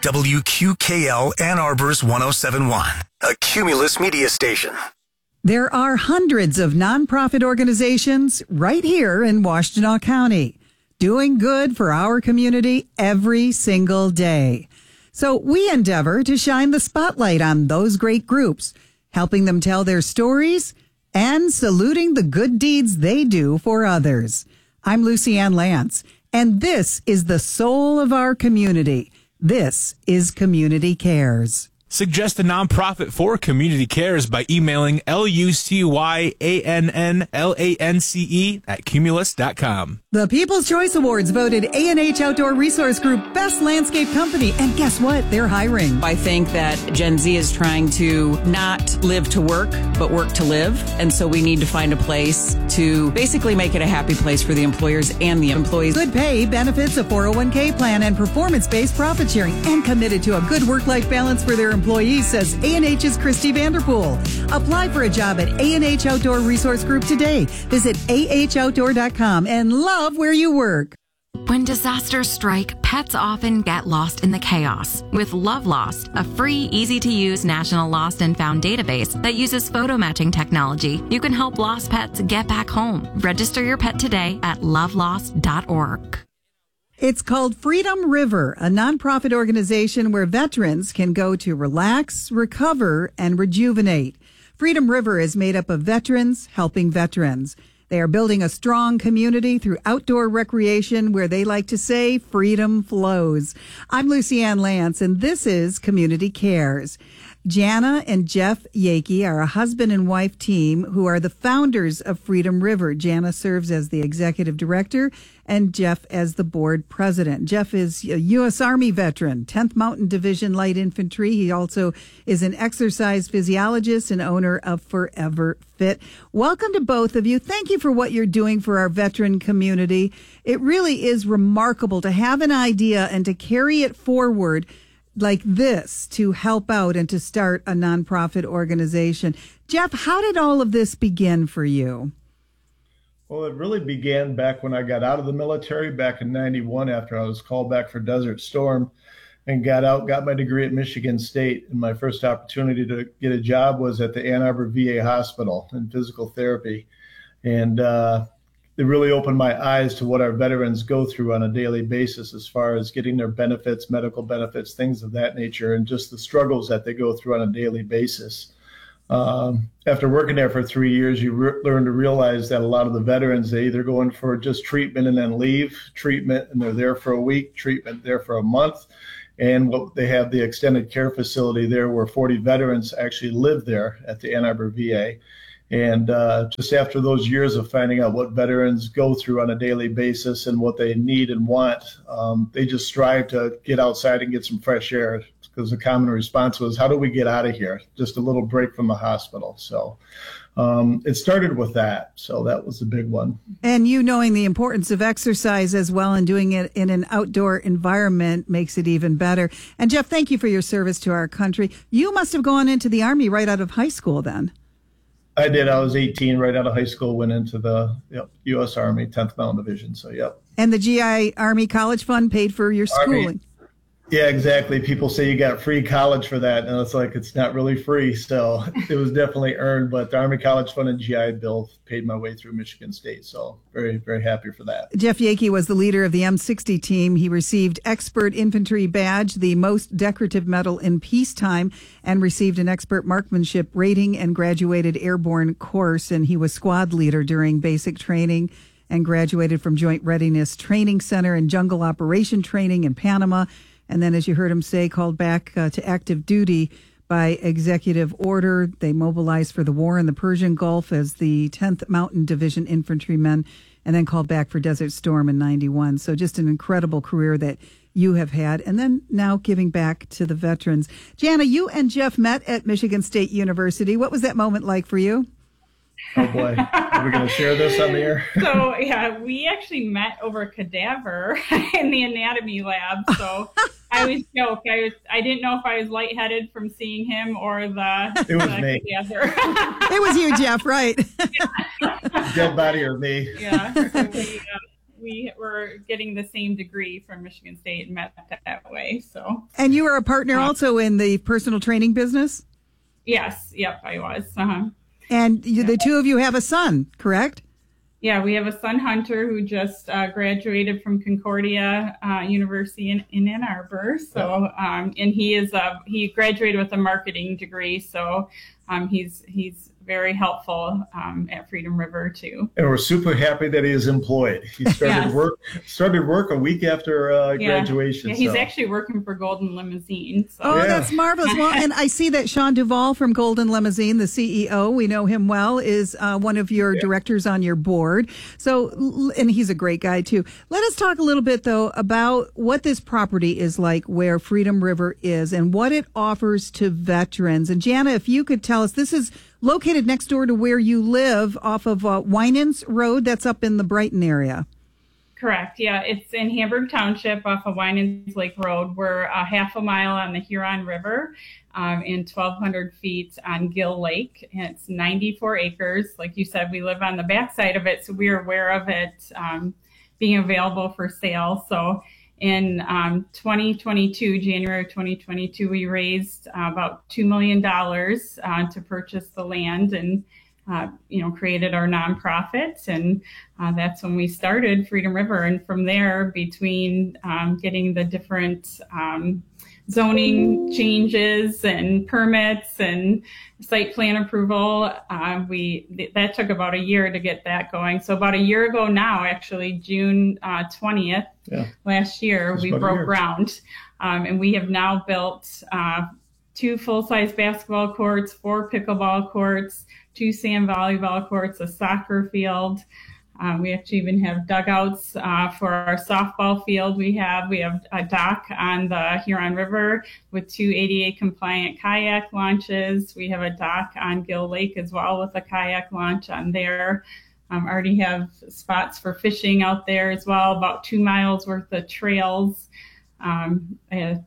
WQKL Ann Arbor's 1071, a Cumulus media station. There are hundreds of nonprofit organizations right here in Washtenaw County doing good for our community every single day. So we endeavor to shine the spotlight on those great groups, helping them tell their stories and saluting the good deeds they do for others. I'm Lucy Ann Lance, and this is the soul of our community. This is Community Cares. Suggest a nonprofit for Community Cares by emailing LucyAnnLance@Cumulus.com. The People's Choice Awards voted A&H Outdoor Resource Group Best Landscape Company. And guess what? They're hiring. I think that Gen Z is trying to not live to work, but work to live. And so we need to find a place to basically make it a happy place for the employers and the employees. Good pay, benefits, a 401k plan, and performance-based profit sharing. And committed to a good work-life balance for their employees, says A&H's Christy Vanderpool. Apply for a job at A&H Outdoor Resource Group today. Visit ahoutdoor.com and love where you work. When disasters strike, pets often get lost in the chaos. With Love Lost, a free, easy-to-use national lost and found database that uses photo matching technology, you can help lost pets get back home. Register your pet today at lovelost.org. It's called Freedom River, a nonprofit organization where veterans can go to relax, recover, and rejuvenate. Freedom River is made up of veterans helping veterans. They are building a strong community through outdoor recreation where they like to say freedom flows. I'm Lucy Ann Lance, and this is Community Cares. Jana and Jeff Yakey are a husband and wife team who are the founders of Freedom River. Jana serves as the executive director and Jeff as the board president. Jeff is a U.S. Army veteran, 10th Mountain Division Light Infantry. He also is an exercise physiologist and owner of Forever Fit. Welcome to both of you. Thank you for what you're doing for our veteran community. It really is remarkable to have an idea and to carry it forward like this to help out and to start a nonprofit organization. Jeff, how did all of this begin for you? Well, it really began back when I got out of the military back in 91 after I was called back for Desert Storm and got out, got my degree at Michigan State. And my first opportunity to get a job was at the Ann Arbor VA Hospital in physical therapy. And it really opened my eyes to what our veterans go through on a daily basis as far as getting their benefits, medical benefits, things of that nature, and just the struggles that they go through on a daily basis. After working there for 3 years, you learn to realize that a lot of the veterans, they either go in for just treatment and then leave, treatment and they're there for a week, treatment there for a month. And what they have the extended care facility there where 40 veterans actually live there at the Ann Arbor VA. And just after those years of finding out what veterans go through on a daily basis and what they need and want, they just strive to get outside and get some fresh air, because the common response was, how do we get out of here? Just a little break from the hospital. So it started with that. So that was the big one. And you knowing the importance of exercise as well and doing it in an outdoor environment makes it even better. And Jeff, thank you for your service to our country. You must have gone into the Army right out of high school then. I did. I was 18 right out of high school, went into the U.S. Army, 10th Mountain Division. So, yep. And the GI Army College Fund paid for your schooling. Army. Yeah, exactly. People say you got free college for that, and it's like it's not really free. So it was definitely earned, but the Army College Fund and GI Bill paid my way through Michigan State. So very, very happy for that. Jeff Yakey was the leader of the M60 team. He received Expert Infantry Badge, the most decorative medal in peacetime, and received an Expert Marksmanship rating and graduated airborne course. And he was squad leader during basic training and graduated from Joint Readiness Training Center and Jungle Operation Training in Panama. And then, as you heard him say, called back to active duty by executive order. They mobilized for the war in the Persian Gulf as the 10th Mountain Division infantrymen, and then called back for Desert Storm in 91. So just an incredible career that you have had, and then now giving back to the veterans. Jana, you and Jeff met at Michigan State University. What was that moment like for you? Oh boy, are we going to share this on the air? So yeah, we actually met over a cadaver in the anatomy lab. So I always joke, I didn't know if I was lightheaded from seeing him or it was me. Cadaver. It was you, Jeff, right? Dead body or me. Yeah. So we were getting the same degree from Michigan State and met that way. So. And you are a partner also in the personal training business? Yes. Yep, I was. Uh-huh. And the two of you have a son, correct? Yeah, we have a son, Hunter, who just graduated from Concordia University in Ann Arbor. So, and he graduated with a marketing degree. So, he's very helpful at Freedom River too. And we're super happy that he is employed. He started work a week after graduation. Yeah, he's actually working for Golden Limousine. So. Oh, that's marvelous. Well, and I see that Sean Duvall from Golden Limousine, the CEO, we know him well, is one of your directors on your board. So, and he's a great guy too. Let us talk a little bit though about what this property is like, where Freedom River is, and what it offers to veterans. And Jana, if you could tell us, this is located next door to where you live off of Winans Road. That's up in the Brighton area. Correct. Yeah, it's in Hamburg Township off of Winans Lake Road. We're a half a mile on the Huron River and 1,200 feet on Gill Lake. And it's 94 acres. Like you said, we live on the backside of it, so we're aware of it being available for sale. So in 2022, January of 2022, we raised about $2 million to purchase the land and, created our nonprofit. And that's when we started Freedom River. And from there, between getting the different zoning changes and permits and site plan approval, that took about a year to get that going. So about a year ago now, actually, June 20th last year, we broke ground. And we have now built 2 full-size basketball courts, 4 pickleball courts, 2 sand volleyball courts, a soccer field. We actually even have dugouts for our softball field. We have a dock on the Huron River with 2 ADA compliant kayak launches. We have a dock on Gill Lake as well with a kayak launch on there. Already have spots for fishing out there as well, about 2 miles worth of trails. A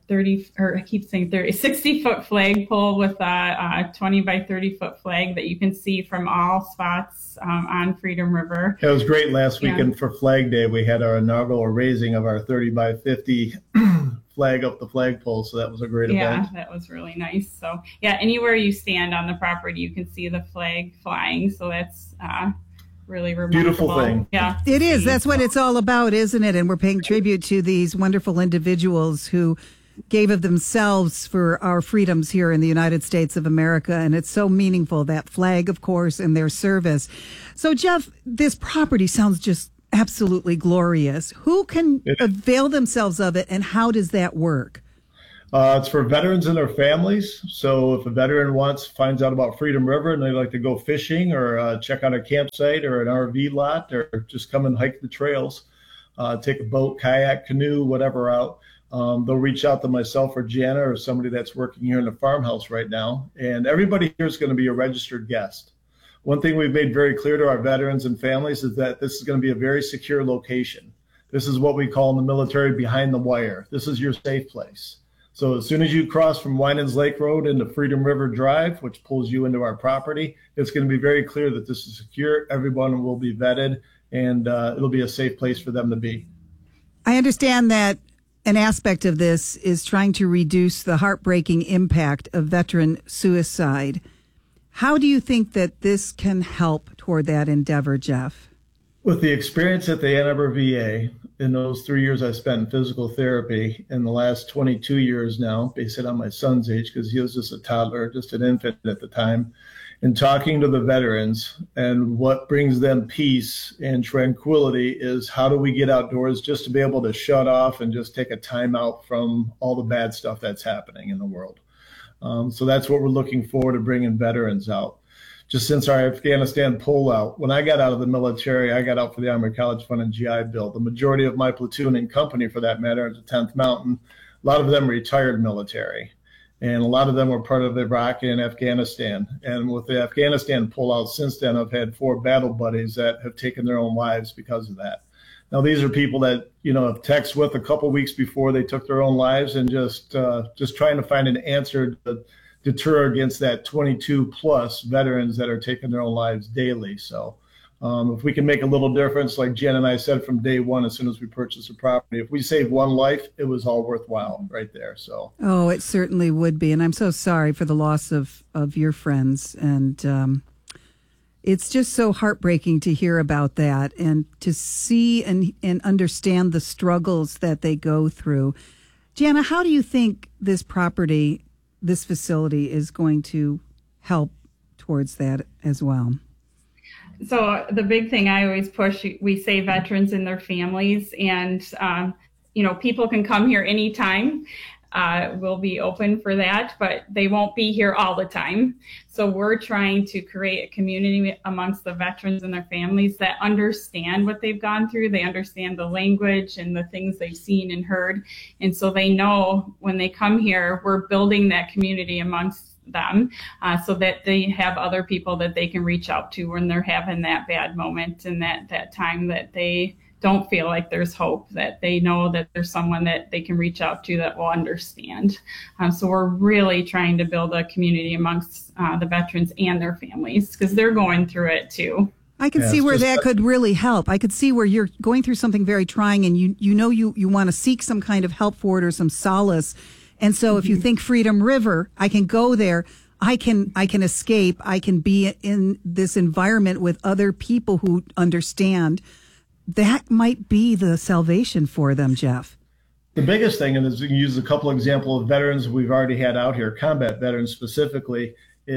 60-foot flagpole with a 20 by 30-foot flag that you can see from all spots on Freedom River. It was great last weekend for Flag Day. We had our inaugural raising of our 30 by 50 flag up the flagpole, so that was a great event. Yeah, that was really nice. So, anywhere you stand on the property, you can see the flag flying. So that's really remarkable. Beautiful thing. Yeah. It is. That's what it's all about, isn't it? And we're paying tribute to these wonderful individuals who gave of themselves for our freedoms here in the United States of America. And it's so meaningful, that flag, of course, and their service. So, Jeff, this property sounds just absolutely glorious. Who can avail themselves of it, and how does that work? It's for veterans and their families. So if a veteran finds out about Freedom River and they'd like to go fishing or check out a campsite or an RV lot or just come and hike the trails, take a boat, kayak, canoe, whatever out, they'll reach out to myself or Jana or somebody that's working here in the farmhouse right now. And everybody here is going to be a registered guest. One thing we've made very clear to our veterans and families is that this is going to be a very secure location. This is what we call in the military behind the wire. This is your safe place. So as soon as you cross from Winans Lake Road into Freedom River Drive, which pulls you into our property, it's going to be very clear that this is secure. Everyone will be vetted, and it'll be a safe place for them to be. I understand that an aspect of this is trying to reduce the heartbreaking impact of veteran suicide. How do you think that this can help toward that endeavor, Jeff? With the experience at the Ann Arbor VA, in those 3 years I spent in physical therapy, in the last 22 years now, based on my son's age, because he was just a toddler, just an infant at the time, and talking to the veterans, and what brings them peace and tranquility is how do we get outdoors just to be able to shut off and just take a time out from all the bad stuff that's happening in the world. So that's what we're looking forward to bringing veterans out. Just since our Afghanistan pullout, when I got out of the military, I got out for the Army College Fund and GI Bill. The majority of my platoon and company, for that matter, is the 10th Mountain. A lot of them retired military, and a lot of them were part of Iraq and Afghanistan. And with the Afghanistan pullout since then, I've had 4 battle buddies that have taken their own lives because of that. Now, these are people that, have texted with a couple weeks before they took their own lives, and just trying to find an answer to deter against that 22 plus veterans that are taking their own lives daily. So If we can make a little difference, like Jen and I said from day one, as soon as we purchased the property, if we saved one life, it was all worthwhile right there. So. Oh, it certainly would be. And I'm so sorry for the loss of your friends. And it's just so heartbreaking to hear about that and to see and understand the struggles that they go through. Jana, how do you think this property, this facility is going to help towards that as well? So the big thing I always push, we say veterans and their families, and, people can come here anytime. We'll be open for that, but they won't be here all the time. So we're trying to create a community amongst the veterans and their families that understand what they've gone through. They understand the language and the things they've seen and heard. And so they know when they come here, we're building that community amongst them so that they have other people that they can reach out to when they're having that bad moment and that time that they don't feel like there's hope, that they know that there's someone that they can reach out to that will understand. So we're really trying to build a community amongst the veterans and their families because they're going through it too. I could see where that could really help. I could see where you're going through something very trying and you want to seek some kind of help for it or some solace. And so if you think Freedom River, I can go there, I can escape, I can be in this environment with other people who understand. That might be the salvation for them, Jeff. The biggest thing, and as we can use a couple examples of veterans we've already had out here, combat veterans specifically,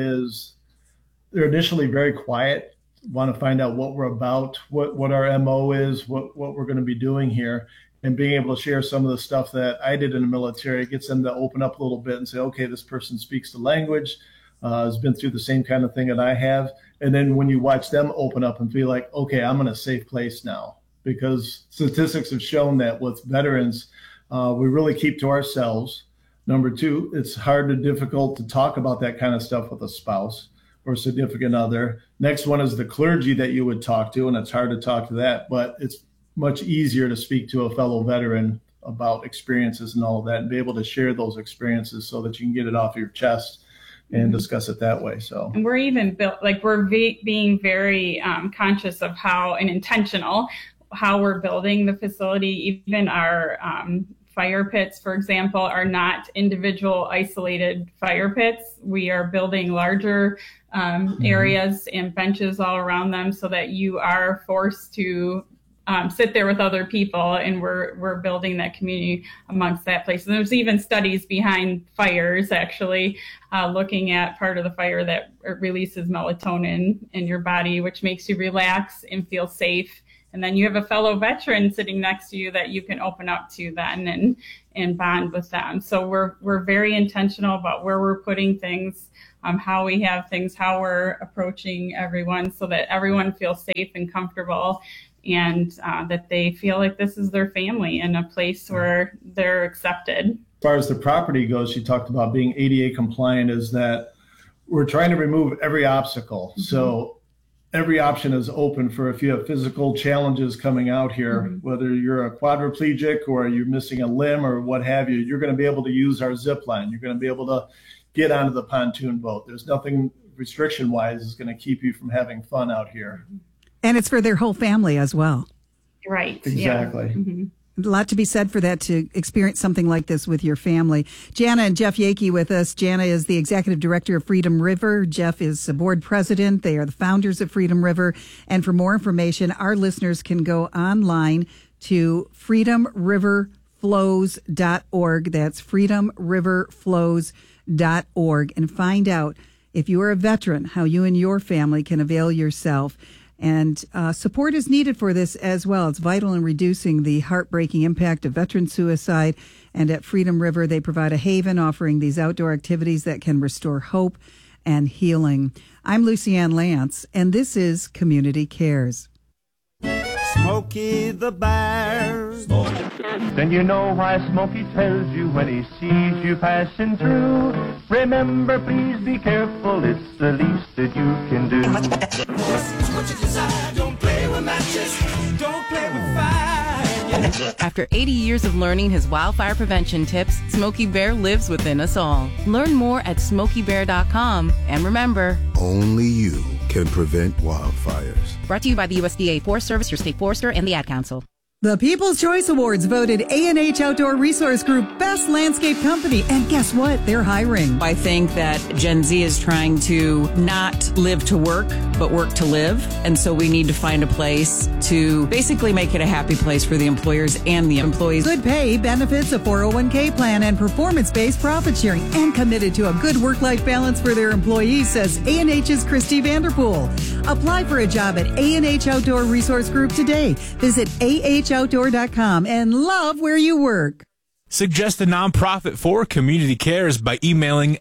is they're initially very quiet, want to find out what we're about, what our MO is, what we're going to be doing here. And being able to share some of the stuff that I did in the military, it gets them to open up a little bit and say, okay, this person speaks the language, has been through the same kind of thing that I have. And then when you watch them open up and feel like, okay, I'm in a safe place now. Because statistics have shown that with veterans, we really keep to ourselves. Number two, it's hard and difficult to talk about that kind of stuff with a spouse or significant other. Next one is the clergy that you would talk to, and it's hard to talk to that, but it's much easier to speak to a fellow veteran about experiences and all of that and be able to share those experiences so that you can get it off your chest and discuss it that way. So, and we're even being very conscious of how and intentional how we're building the facility. Even our fire pits, for example, are not individual isolated fire pits. We are building larger areas and benches all around them so that you are forced to sit there with other people, and we're building that community amongst that place. And there's even studies behind fires, actually, looking at part of the fire that releases melatonin in your body, which makes you relax and feel safe. And then you have a fellow veteran sitting next to you that you can open up to then and bond with them. So we're very intentional about where we're putting things, how we have things, how we're approaching everyone so that everyone feels safe and comfortable, and that they feel like this is their family and a place where they're accepted. As far as the property goes, she talked about being ADA compliant, is that we're trying to remove every obstacle. So every option is open for if you have physical challenges coming out here, whether you're a quadriplegic or you're missing a limb or what have you, you're going to be able to use our zip line. You're going to be able to get onto the pontoon boat. There's nothing restriction-wise is going to keep you from having fun out here. And it's for their whole family as well. Right. Exactly. Yeah. Mm-hmm. A lot to be said for that, to experience something like this with your family. Jana and Jeff Yakey with us. Jana is the executive director of Freedom River. Jeff is the board president. They are the founders of Freedom River. And for more information, our listeners can go online to freedomriverflows.org. That's freedomriverflows.org, and find out, if you are a veteran, how you and your family can avail yourself. And support is needed for this as well. It's vital in reducing the heartbreaking impact of veteran suicide. And at Freedom River, they provide a haven offering these outdoor activities that can restore hope and healing. I'm Lucy Ann Lance, and this is Community Cares. Smokey the Bear. Then you know why Smokey tells you when he sees you passing through. Remember, please be careful, it's the least that you can do. What you desire, don't play with matches, don't play with fire. After 80 years of learning his wildfire prevention tips, Smokey Bear lives within us all. Learn more at SmokeyBear.com. And remember, only you can prevent wildfires. Brought to you by the USDA Forest Service, your state forester, and the Ad Council. The People's Choice Awards voted A&H Outdoor Resource Group Best Landscape Company. And guess what? They're hiring. I think that Gen Z is trying to not live to work, but work to live. And so we need to find a place to basically make it a happy place for the employers and the employees. Good pay, benefits, a 401k plan, and performance-based profit sharing. And committed to a good work-life balance for their employees, says A&H's Christy Vanderpool. Apply for a job at A&H Outdoor Resource Group today. Visit ahoutdoor.com and love where you work. Suggest a nonprofit for community cares by emailing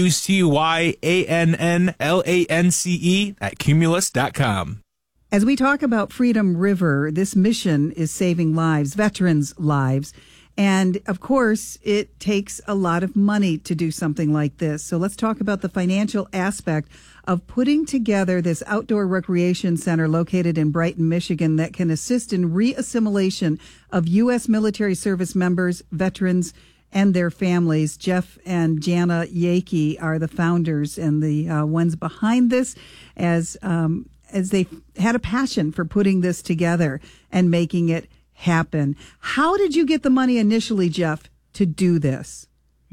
lucyanlance@cumulus.com. As we talk about Freedom River, this mission is saving lives, veterans' lives. And of course, it takes a lot of money to do something like this. So let's talk about the financial aspect of putting together this outdoor recreation center located in Brighton, Michigan, that can assist in re-assimilation of U.S. military service members, veterans, and their families. Jeff and Jana Yake are the founders and the ones behind this, as they had a passion for putting this together and making it happen. How did you get the money initially, Jeff, to do this?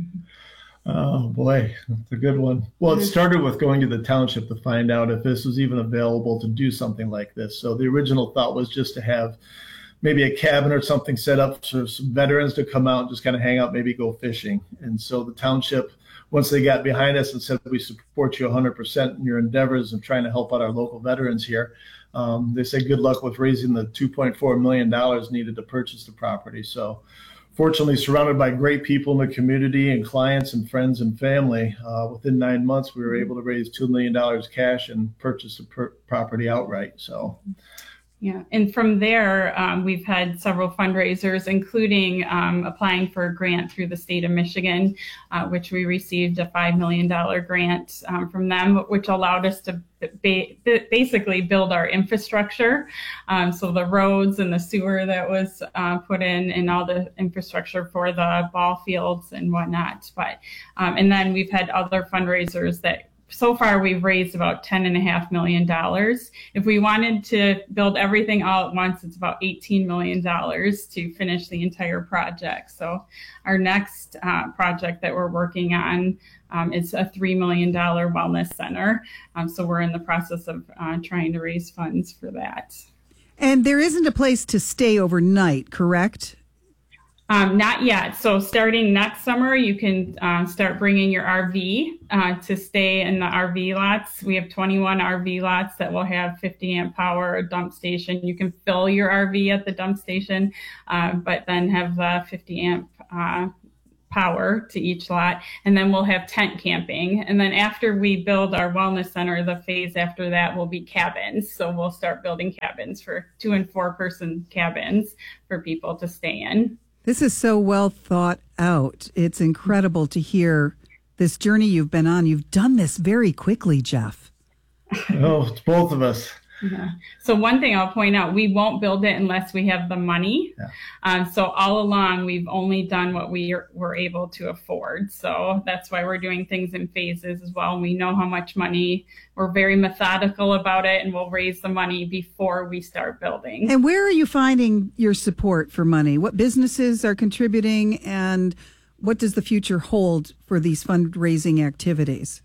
Oh boy, that's a good one. Well, it started with going to the township to find out if this was even available to do something like this. So the original thought was just to have maybe a cabin or something set up for some veterans to come out and just kind of hang out, maybe go fishing. And so the township, once they got behind us and said, we support you 100% in your endeavors of trying to help out our local veterans here, they said good luck with raising the $2.4 million needed to purchase the property. So fortunately, surrounded by great people in the community and clients and friends and family, within 9 months, we were able to raise $2 million cash and purchase the property outright. So. Yeah, and from there, we've had several fundraisers, including applying for a grant through the state of Michigan, which we received a $5 million grant from them, which allowed us to basically build our infrastructure. So the roads and the sewer that was put in and all the infrastructure for the ball fields and whatnot. But and then we've had other fundraisers that so far we've raised about $10.5 million. If we wanted to build everything all at once, it's about $18 million to finish the entire project. So our next project that we're working on is a $3 million wellness center. So we're in the process of trying to raise funds for that. And there isn't a place to stay overnight, correct? Not yet. So starting next summer, you can start bringing your RV to stay in the RV lots. We have 21 RV lots that will have 50 amp power, a dump station. You can fill your RV at the dump station, but then have 50 amp power to each lot. And then we'll have tent camping. And then after we build our wellness center, the phase after that will be cabins. So we'll start building cabins for 2 and 4 person cabins for people to stay in. This is so well thought out. It's incredible to hear this journey you've been on. You've done this very quickly, Jeff. Oh, it's both of us. Yeah. So one thing I'll point out, we won't build it unless we have the money. Yeah. So all along, we've only done what we were able to afford. So that's why we're doing things in phases as well. We know how much money. We're very methodical about it, and we'll raise the money before we start building. And where are you finding your support for money? What businesses are contributing, and what does the future hold for these fundraising activities?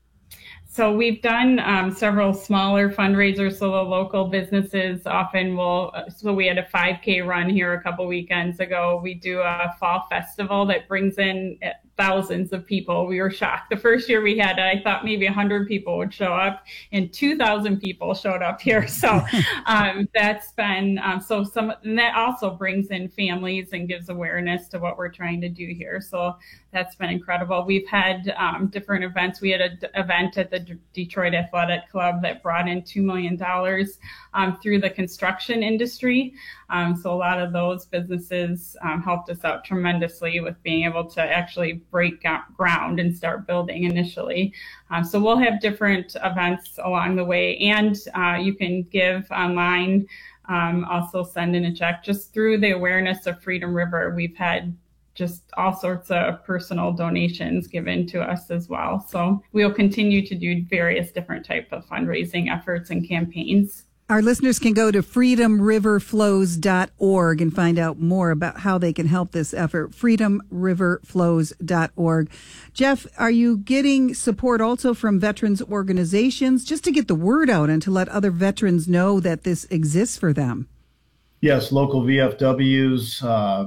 So we've done several smaller fundraisers. So the local businesses often will, so we had a 5K run here a couple weekends ago. We do a fall festival that brings in thousands of people. We were shocked. The first year we had, I thought maybe 100 people would show up, and 2,000 people showed up here. So that's been, and that also brings in families and gives awareness to what we're trying to do here. So that's been incredible. We've had different events. We had an event at the Detroit Athletic Club that brought in $2 million through the construction industry. So a lot of those businesses helped us out tremendously with being able to actually break ground and start building initially. So we'll have different events along the way, and you can give online also send in a check. Just through the awareness of Freedom River, we've had just all sorts of personal donations given to us as well. So we'll continue to do various different type of fundraising efforts and campaigns. Our listeners can go to freedomriverflows.org and find out more about how they can help this effort. freedomriverflows.org. Jeff, are you getting support also from veterans organizations just to get the word out and to let other veterans know that this exists for them? Yes, local VFWs,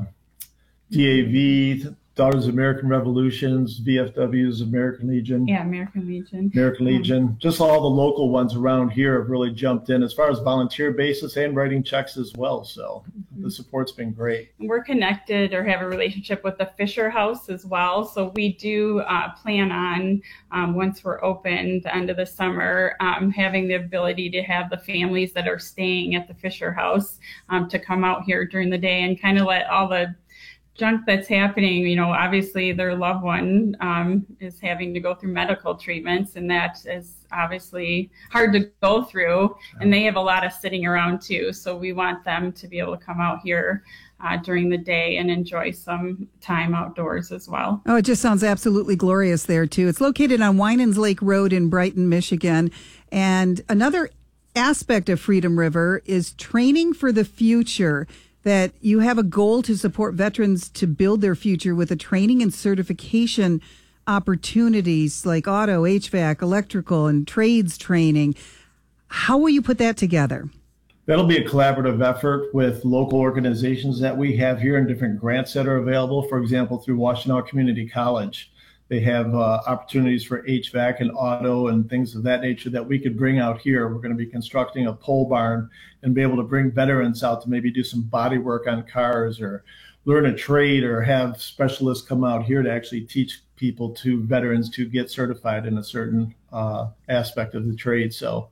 DAV, Daughters of American Revolutions, VFWs, American Legion. Yeah, American Legion. American Legion. Just all the local ones around here have really jumped in as far as volunteer basis and writing checks as well. So the support's been great. We're connected or have a relationship with the Fisher House as well. So we do plan on, once we're open the end of the summer, having the ability to have the families that are staying at the Fisher House to come out here during the day and kind of let all the junk that's happening, obviously their loved one is having to go through medical treatments, and that is obviously hard to go through. And they have a lot of sitting around too. So we want them to be able to come out here during the day and enjoy some time outdoors as well. Oh, it just sounds absolutely glorious there too. It's located on Winans Lake Road in Brighton, Michigan. And another aspect of Freedom River is training for the future, that you have a goal to support veterans to build their future with a training and certification opportunities like auto, HVAC, electrical, and trades training. How will you put that together? That'll be a collaborative effort with local organizations that we have here and different grants that are available. For example, through Washtenaw Community College, they have opportunities for HVAC and auto and things of that nature that we could bring out here. We're going to be constructing a pole barn and be able to bring veterans out to maybe do some body work on cars or learn a trade, or have specialists come out here to actually teach veterans to get certified in a certain aspect of the trade. So,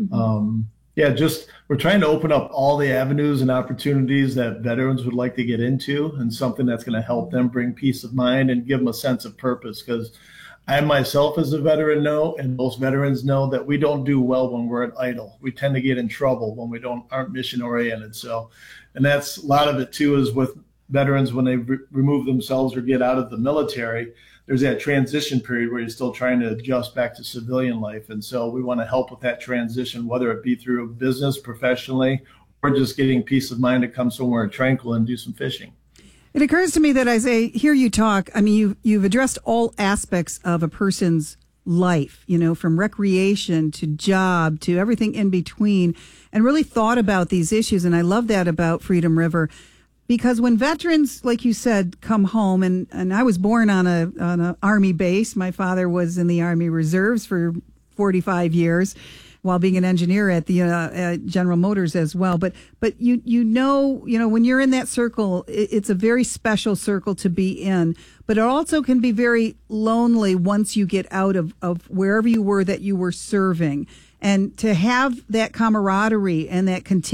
we're trying to open up all the avenues and opportunities that veterans would like to get into, and something that's going to help them bring peace of mind and give them a sense of purpose. Because I myself as a veteran know, and most veterans know, that we don't do well when we're at idle. We tend to get in trouble when we aren't mission oriented. So, and that's a lot of it too, is with veterans when they remove themselves or get out of the military. There's that transition period where you're still trying to adjust back to civilian life. And so we want to help with that transition, whether it be through business, professionally, or just getting peace of mind to come somewhere tranquil and do some fishing. It occurs to me that as I hear you talk, I mean, you've addressed all aspects of a person's life, from recreation to job to everything in between, and really thought about these issues. And I love that about Freedom River. Because when veterans, like you said, come home, and I was born on a Army base. My father was in the Army Reserves for 45 years while being an engineer at the General Motors as well. But you know, when you're in that circle, it's a very special circle to be in. But it also can be very lonely once you get out of wherever you were that you were serving. And to have that camaraderie and that continued